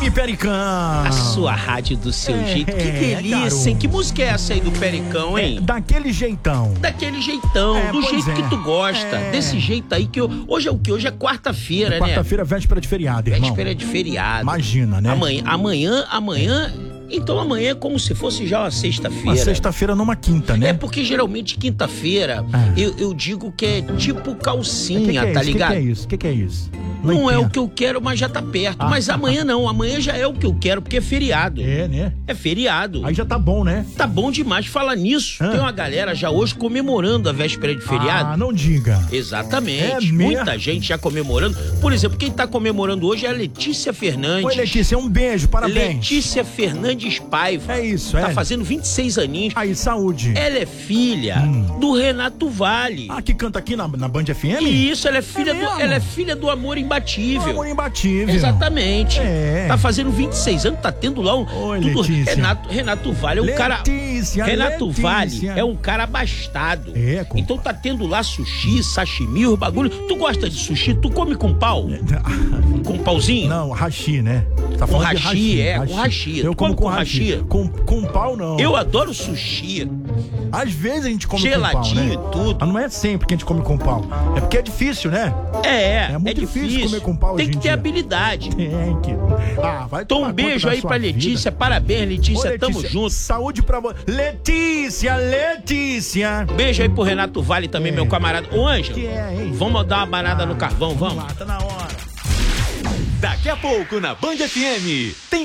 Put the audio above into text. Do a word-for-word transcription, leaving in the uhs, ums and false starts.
Fone Pericão. A sua rádio do seu É, jeito. Que delícia, hein? Que música é essa aí do Pericão, hein? É, daquele jeitão. Daquele jeitão, É, do pois jeito é. que tu gosta. É. Desse jeito aí que eu... Hoje é o que? Hoje é quarta-feira, né? Quarta-feira, véspera de feriado, irmão. Véspera de feriado. Imagina, né? Amanhã, amanhã, amanhã... Então amanhã é como se fosse já uma sexta-feira. Uma sexta-feira numa quinta, né? É porque geralmente quinta-feira Ah. eu, eu digo que é tipo calcinha, que que é tá isso? ligado? O que, que é isso? O que, que é isso? Não é entendo. o que eu quero, mas já tá perto. Ah. Mas amanhã não, amanhã já é o que eu quero, porque é feriado. É, né? É feriado. Aí já tá bom, né? Tá bom demais. Fala nisso, Ah. tem uma galera já hoje comemorando a véspera de feriado. Ah, não diga. Exatamente. É mesmo? Muita gente já comemorando. Por exemplo, quem tá comemorando hoje é a Letícia Fernandes. Oi, Letícia, um beijo, parabéns. Letícia Fernandes Paiva. É isso, é. Tá fazendo vinte e seis aninhos. Aí, saúde. Ela é filha Hum. do Renato Vale. Ah, que canta aqui na, na Band F M? E isso, ela é filha, do, mesmo? ela é filha do Amor Imbatível. Amor imbatível. Exatamente. É. Tá fazendo vinte e seis anos, tá tendo lá um. Oi, tudo. Letícia. Renato, Renato Vale é um cara. Letícia, Renato Letícia. Vale é um cara abastado. É, com- Então tá tendo lá sushi, sashimi, os bagulho. Tu gosta de sushi? Tu come com pau? Com pauzinho? Não, hashi, né? Tá Com falando de hashi, é, com hashi. Eu Tu como come com com hashi. hashi? Com, com pau, não. Eu adoro sushi. Às vezes a gente come Geladinho com pau, né? e tudo. Mas não é sempre que a gente come com pau. É porque é difícil, né? É, É muito difícil comer com pau Tem hoje que em ter dia. habilidade. Tem que... Ah, vai Então tomar um beijo conta da aí sua pra vida. Letícia. Parabéns, Letícia. Ô, Tamo junto. Saúde pra você. Letícia, Letícia. Beijo aí pro Renato Vale também, É. meu camarada. Ô, Ângelo, Que é, hein? vamos dar uma banada Ah, no carvão, vamos? Vamos lá, tá na hora. Daqui a pouco na Band F M tem